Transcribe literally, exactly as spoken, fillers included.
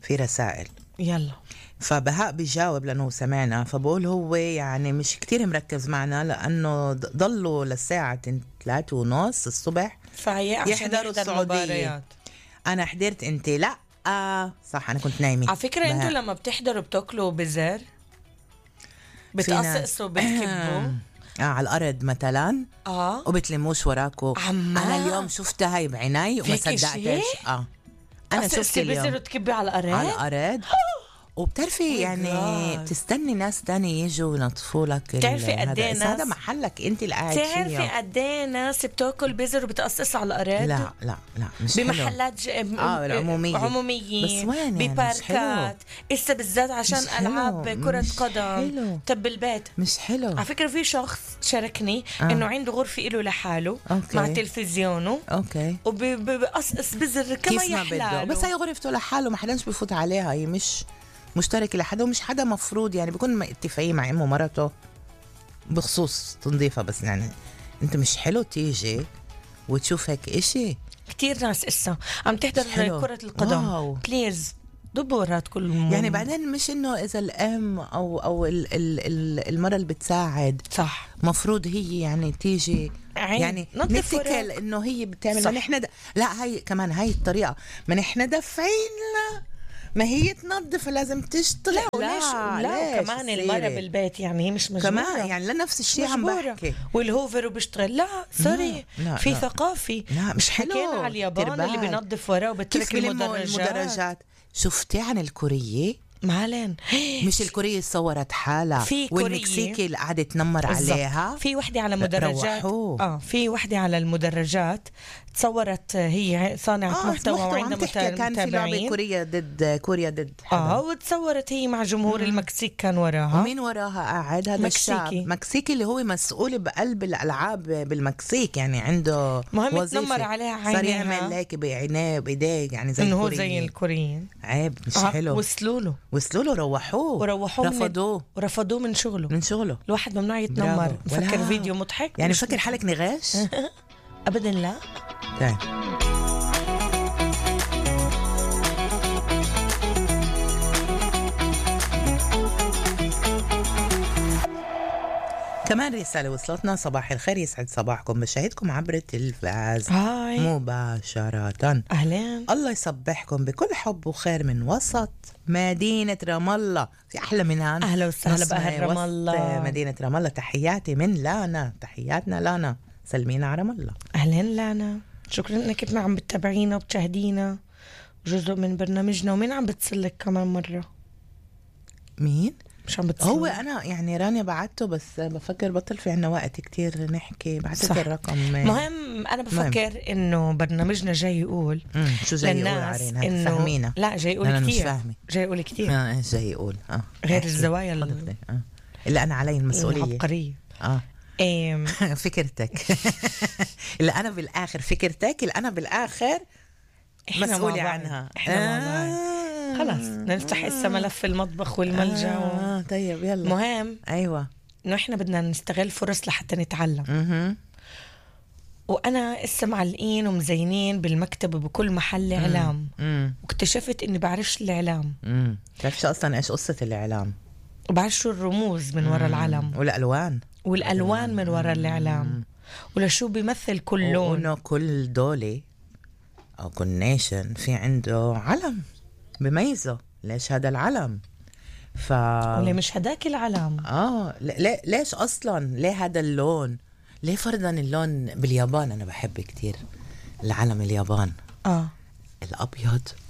في رسائل. يلا. فبهاء بيجاوب لأنه سمعنا، فبقول هو يعني مش كتير مركز معنا لأنه ضلوا للساعة ثلاثة ونص الصبح يحضروا السعودية. أنا حضرت، أنت لا آه صح، أنا كنت نايمة. على فكرة أنتوا لما بتحضروا بتاكلوا بزر بتقصقصوا بتكبوا آه على الأرض مثلا آه وبتلموش وراكو. عما. أنا اليوم شفتها هاي بعيني وما صدقتش. آه أنا شفت اليوم بزر وتكبي على الأرض على الأرض وبتعرفي يعني بتستني ناس تاني يجوا ينطفوا لك. بتعرفي قد ايه ناس؟ هذا محلك انت اللي قاعد فيه. بتعرفي قد ايه ناس بتاكل بزر وبتقصص على الارض؟ لا لا لا مش بمحلات ج... اه العموميه عموميين بس وين بباركات اسا بالذات عشان العاب كره قدم تب البيت مش حلو. على فكره في شخص شاركني آه. انه عنده غرفه له لحاله أوكي. مع تلفزيونه اوكي وبقصقص بزر كما يحلى بس هي غرفته لحاله ما حداش بفوت عليها، هي مش مشترك لحدا ومش حدا مفروض يعني بيكون اتفاقية مع امه ومرته بخصوص تنظيفها. بس يعني انت مش حلو تيجي وتشوف هيك اشي. كتير ناس اسا عم تحضر كرة القدم. واو. بليز دبورات كل مم. يعني بعدين مش انه اذا الام او او ال ال ال المرة اللي بتساعد صح مفروض هي يعني تيجي يعني نتكل انه هي بتعمل. ما نحن د... لا هاي كمان هاي الطريقة، ما نحن دافعين لها، ما هي تنظف لازم تشتغل. لا وليش لا كمان المرة بالبيت يعني هي مش مجبورة كمان يعني لنفس الشيء عم بحكي والهوفر وبيشتغل. لا سوري في ثقافي. لا مش حلو. حكينا على اليابان اللي بينظف وراه وبترك المدرجات. المدرجات شفتي عن الكورية؟ معلن مش الكورية صورت حالها والمكسيكي اللي قعدت تنمر عليها. في وحدة على مدرجات اه في وحدة على المدرجات تصورت هي صانعة آه محتوى وعندها متابعين. كان في لعبة كوريا ضد كوريا ضد اه وتصورت هي مع جمهور المكسيك كان وراها. ومين وراها قاعد؟ هذا الشاب مكسيكي اللي هو مسؤول بقلب الألعاب بالمكسيك، يعني عنده مهم تنمر عليها عينيها صار يعمل ليك بعينيه وبإيديه يعني زي الكوريين. زي الكوريين عيب مش آه حلو. وصلوا له وصلوا له روحوه وروحوه رفضوه ورفضوه من شغله من شغله. الواحد ممنوع يتنمر. مفكر فيديو مضحك يعني فكر حالك نغاش؟ ابدا لا. طيب كمان رسالة وصلتنا. صباح الخير، يسعد صباحكم، بشاهدكم عبر التلفاز هاي. مباشرة. أهلين. الله يصبحكم بكل حب وخير من وسط مدينة رام الله. في أحلى من هان؟ أهلا وسهلا بأهل رام الله مدينة رام الله. تحياتي من لانا، تحياتنا لانا، سلمينا على رام الله. أهلين لانا، شكرا إنك كنت عم بتتابعينا وبتشاهدينا جزء من برنامجنا. ومين عم بتصلك كمان مرة؟ مين؟ مش عم بتصلك؟ هو أنا يعني رانيا بعته بس بفكر بطل في عنا وقت كتير نحكي. بعتت الرقم. مهم أنا بفكر مهم. إنه برنامجنا جاي يقول شو جاي يقول عرينا إنه فهمينا. لا جاي يقول كتير. جاي يقول كتير. آه إيش جاي يقول؟ آه غير الزوايا اللي, آه. اللي أنا علي المسؤولية العبقرية. آه فكرتك اللي أنا بالآخر فكرتك اللي أنا بالآخر مسؤولة عنها. إحنا آه. خلاص نفتح هسه ملف المطبخ والملجأ. آه و... طيب يلا. مهم أيوة إنه إحنا بدنا نستغل فرص لحتى نتعلم. م-م. وأنا هسه معلقين ومزينين بالمكتب بكل محل إعلام. م-م. واكتشفت إني بعرفش الإعلام. م-م. تعرفش أصلا إيش قصة الإعلام؟ وبعرف شو الرموز من وراء العلم والألوان والألوان من وراء الإعلام ولا شو بيمثل كل لون. وإنه كل دولة أو كل نيشن في عنده علم بميزه. ليش هذا العلم؟ ف ولا مش هداك العلم. اه ليه ليش اصلا ليه هذا اللون؟ ليه فرضا اللون باليابان انا بحب كتير العلم اليابان اه الابيض